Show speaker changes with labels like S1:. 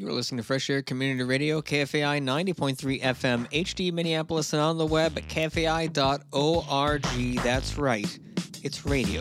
S1: You are listening to Fresh Air Community Radio, KFAI 90.3 FM, HD Minneapolis, and on the web at kfai.org. That's right, it's radio.